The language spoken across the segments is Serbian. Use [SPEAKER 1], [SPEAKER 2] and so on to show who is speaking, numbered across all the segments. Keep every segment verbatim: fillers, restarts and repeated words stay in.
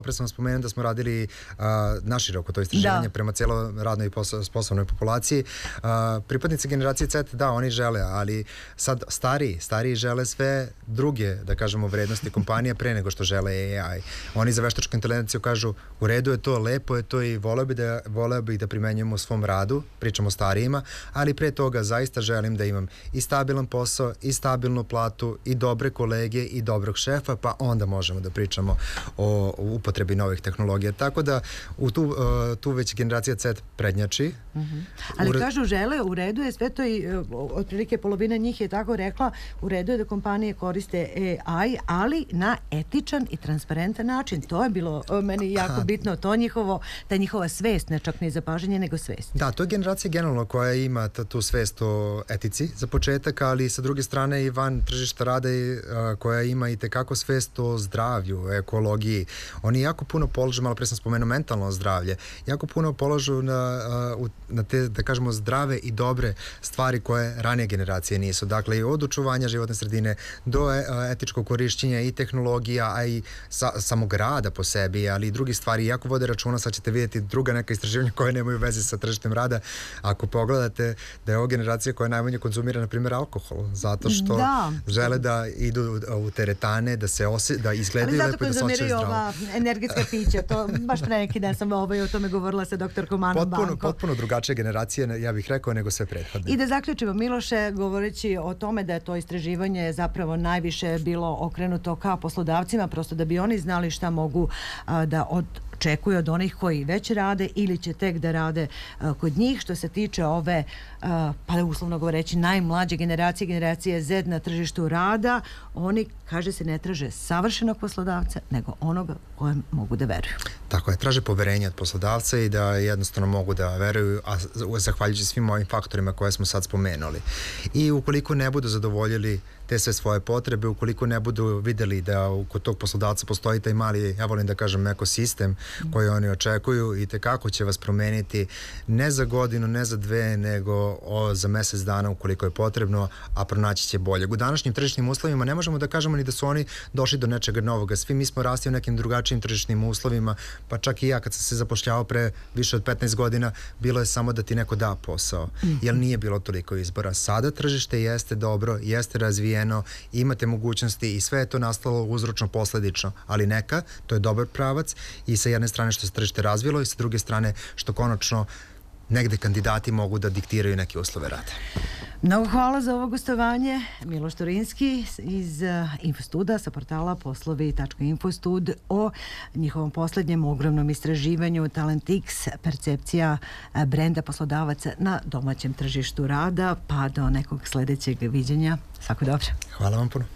[SPEAKER 1] Pre sam spomenuo da smo radili uh, naširoko to istraživanje da. prema cijelo radnoj i pos sposobnoj populaciji. Uh, pripadnici generacije Z, da, oni žele, ali sad stariji, stariji žele sve druge, da kažemo, vrednosti kompanije pre nego što žele A I. Oni za veštačku inteligenciju kažu u redu je to, lepo je to i voleo bi da, voleo bi da primenjujemo u svom radu, pričamo o starijima, ali pre toga zaista želim da imam i stabilan posao, i stabilnu platu, i dobre kolege, i dobrog šefa, pa onda možemo da pričamo o, o upotrebi novih tehnologija. Tako da u tu, uh, tu već generacija Z prednjači.
[SPEAKER 2] Mm-hmm. Ali Ure... kažu žele, u redu je sve to i uh, otprilike polovina njih je tako rekla, u redu je da kompanije koriste A I, ali na etičan i transparentan način. To je bilo uh, meni jako ha. bitno, to njihovo, ta njihova svest, ne čak ni zapažanje, nego svest.
[SPEAKER 1] Da, to je generacija generalno koja ima tu svest o etici za početak, ali sa druge strane i van tržišta rada i, uh, koja ima i tekako svest o zdravlju, ekologiji. Oni jako puno polažu, malo pre sam spomenuo mentalno zdravlje, jako puno polažu na, na te, da kažemo, zdrave i dobre stvari koje ranije generacije nisu. Dakle, i od očuvanja životne sredine do etičkog korišćenja i tehnologija, a i sa, samog rada po sebi, ali i drugi stvari jako vode računa. Sad ćete vidjeti druga neka istraživanja koje nemaju veze sa tržištem rada. Ako pogledate da je ovo generacija koja najmanje konzumira, na primjer, alkohol, zato što da. žele da idu u teretane, da se ose, da izgledaju lepo i da se osjećaju zdravo.
[SPEAKER 2] Energetska pića, to baš pre neki dan sam ovaj, o tome govorila sa doktorkom Manom
[SPEAKER 1] potpuno,
[SPEAKER 2] Banko.
[SPEAKER 1] Potpuno drugačije generacije, ja bih rekao, nego sve prethodne.
[SPEAKER 2] I da zaključimo, Miloše, govoreći o tome da je to istraživanje zapravo najviše bilo okrenuto ka poslodavcima, prosto da bi oni znali šta mogu a, da od očekuju od onih koji već rade ili će tek da rade uh, kod njih. Što se tiče ove, uh, pa uslovno govoreći, najmlađe generacije, generacije Z na tržištu rada, oni, kaže se, ne traže savršenog poslodavca, nego onoga kojem mogu da veruju.
[SPEAKER 1] Tako je, traže poverenje od poslodavca i da jednostavno mogu da veruju, a zahvaljujući svim ovim faktorima koje smo sad spomenuli. I ukoliko ne budu zadovoljili te sve svoje potrebe, ukoliko ne budu videli da kod tog poslodavca postoji taj mali, ja volim da kažem, ekosistem koji oni očekuju i tekako će vas promeniti ne za godinu, ne za dve, nego o, za mesec dana ukoliko je potrebno, a pronaći će bolje. U današnjim tržišnim uslovima ne možemo da kažemo ni da su oni došli do nečega novoga. Svi mi smo rasti u nekim drugačijim tržišnim uslovima, pa čak i ja kad sam se zapošljavao pre više od petnaest godina, bilo je samo da ti neko da posao, jer nije bilo toliko izbora. Sada tržište jeste dobro, jeste razvijeno, imate mogućnosti i sve je to nastalo uzročno posledično, ali neka, to je dobar pravac i sa jedne strane što se tržište razvilo i sa druge strane što konačno negde kandidati mogu da diktiraju neke uslove rada.
[SPEAKER 2] Mnogo hvala za ovo gostovanje. Miloš Turinski iz Infostuda sa portala poslovi tačka infostud o njihovom poslednjem ogromnom istraživanju TalentX, percepcija brenda poslodavaca na domaćem tržištu rada, pa do nekog sledećeg viđenja. Svako dobro.
[SPEAKER 1] Hvala vam puno.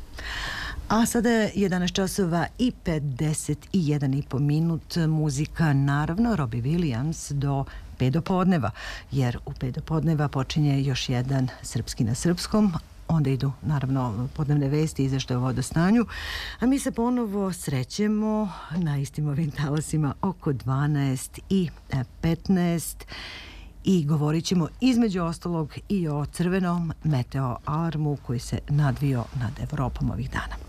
[SPEAKER 2] A sada je jedanaest časova i pedeset jedan i po minut. Muzika, naravno, Robbie Williams do pet do podneva, jer u pet do podneva počinje još jedan Srpski na srpskom. Onda idu, naravno, podnevne vesti i izveštaje o vodostanju. A mi se ponovo srećemo na istim ovim talasima oko dvanaest i petnaest i govorit ćemo između ostalog i o crvenom meteo alarmu koji se nadvio nad Evropom ovih dana.